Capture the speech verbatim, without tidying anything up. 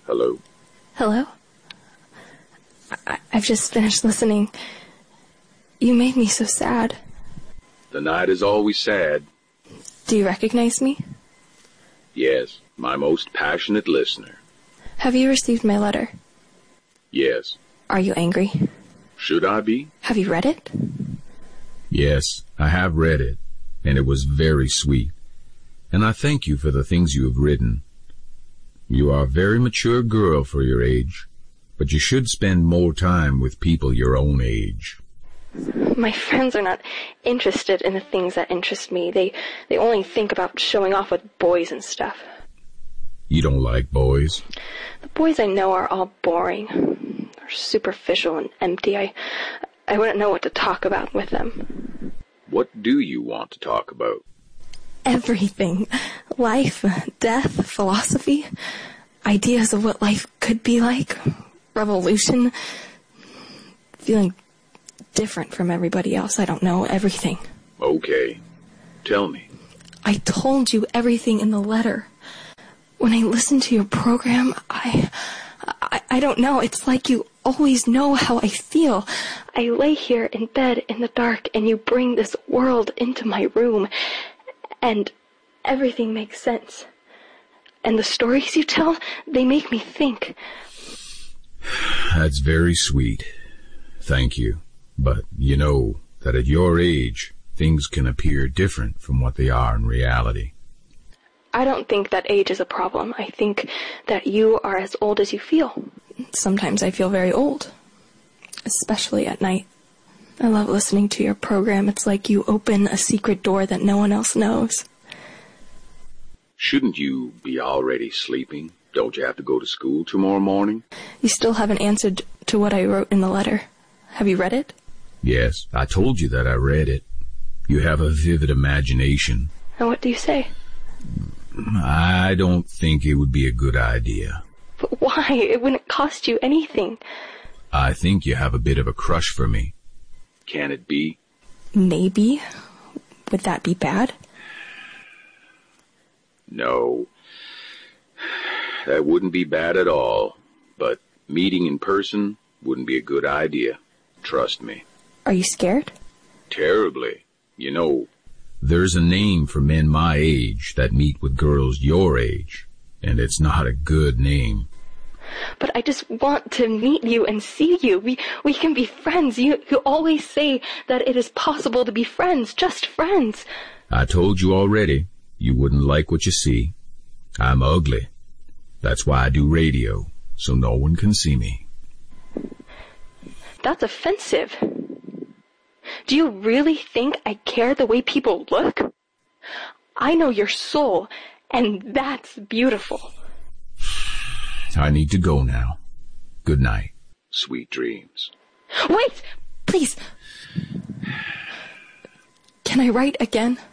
Hello? Hello? I- I've just finished listening. You made me so sad. The night is always sad. Do you recognize me? Yes, my most passionate listener. Have you received my letter? Yes. Are you angry? Should I be? Have you read it? Yes, I have read it, and it was very sweet. And I thank you for the things you have written. You are a very mature girl for your age, but you should spend more time with people your own age. My friends are not interested in the things that interest me. They they only think about showing off with boys and stuff. You don't like boys? The boys I know are all boring. They're superficial and empty. I, I wouldn't know what to talk about with them. What do you want to talk about? Everything. Life, death, philosophy, ideas of what life could be like, revolution, feeling different from everybody else. I don't know, everything. Okay. Tell me. I told you everything in the letter. When I listen to your program, I, I, I don't know, it's like you always know how I feel. I lay here in bed in the dark and you bring this world into my room and everything makes sense. And the stories you tell, they make me think. That's very sweet. Thank you. But you know that at your age, things can appear different from what they are in reality. I don't think that age is a problem. I think that you are as old as you feel. Sometimes I feel very old, especially at night. I love listening to your program. It's like you open a secret door that no one else knows. Shouldn't you be already sleeping? Don't you have to go to school tomorrow morning? You still haven't answered to what I wrote in the letter. Have you read it? Yes, I told you that I read it. You have a vivid imagination. And what do you say? I don't think it would be a good idea. But why? It wouldn't cost you anything. I think you have a bit of a crush for me. Can it be? Maybe. Would that be bad? No. That wouldn't be bad at all. But meeting in person wouldn't be a good idea. Trust me. Are you scared? Terribly. You know, there's a name for men my age that meet with girls your age, and it's not a good name. But I just want to meet you and see you. We we can be friends. You, you always say that it is possible to be friends, just friends. I told you already, you wouldn't like what you see. I'm ugly. That's why I do radio, so no one can see me. That's offensive. Do you really think I care the way people look? I know your soul, and that's beautiful. I need to go now. Good night. Sweet dreams. Wait! Please! Can I write again?